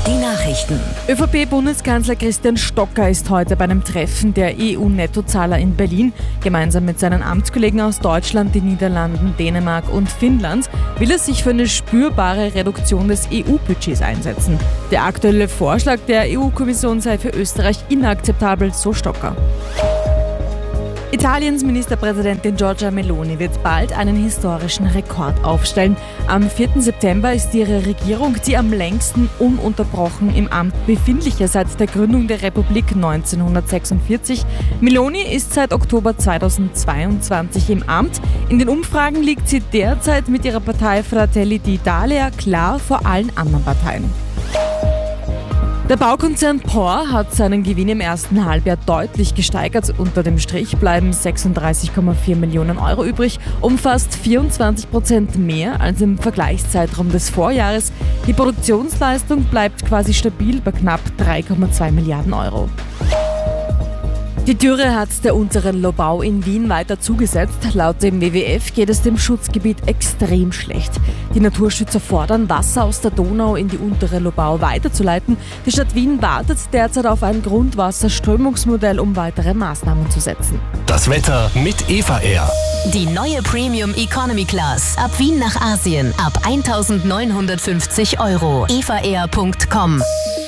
Die Nachrichten. ÖVP-Bundeskanzler Christian Stocker ist heute bei einem Treffen der EU-Nettozahler in Berlin. Gemeinsam mit seinen Amtskollegen aus Deutschland, den Niederlanden, Dänemark und Finnland will er sich für eine spürbare Reduktion des EU-Budgets einsetzen. Der aktuelle Vorschlag der EU-Kommission sei für Österreich inakzeptabel, so Stocker. Italiens Ministerpräsidentin Giorgia Meloni wird bald einen historischen Rekord aufstellen. Am 4. September ist ihre Regierung die am längsten ununterbrochen im Amt befindliche seit der Gründung der Republik 1946. Meloni ist seit Oktober 2022 im Amt. In den Umfragen liegt sie derzeit mit ihrer Partei Fratelli d'Italia klar vor allen anderen Parteien. Der Baukonzern POR hat seinen Gewinn im ersten Halbjahr deutlich gesteigert. Unter dem Strich bleiben 36,4 Millionen Euro übrig, um fast 24% mehr als im Vergleichszeitraum des Vorjahres. Die Produktionsleistung bleibt quasi stabil bei knapp 3,2 Milliarden Euro. Die Dürre hat der unteren Lobau in Wien weiter zugesetzt. Laut dem WWF geht es dem Schutzgebiet extrem schlecht. Die Naturschützer fordern, Wasser aus der Donau in die untere Lobau weiterzuleiten. Die Stadt Wien wartet derzeit auf ein Grundwasserströmungsmodell, um weitere Maßnahmen zu setzen. Das Wetter mit Eva Air. Die neue Premium Economy Class. Ab Wien nach Asien. Ab 1.950 €. evaair.com.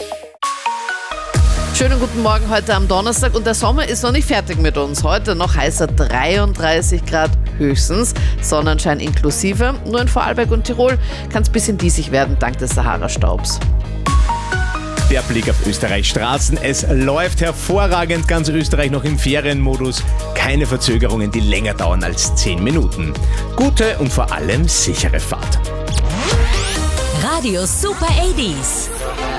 Schönen guten Morgen heute am Donnerstag und der Sommer ist noch nicht fertig mit uns. Heute noch heißer 33 Grad höchstens, Sonnenschein inklusive. Nur in Vorarlberg und Tirol kann es ein bisschen diesig werden dank des Sahara-Staubs. Der Blick auf Österreichs Straßen. Es läuft hervorragend, ganz Österreich noch im Ferienmodus. Keine Verzögerungen, die länger dauern als 10 Minuten. Gute und vor allem sichere Fahrt. Radio Super 80s.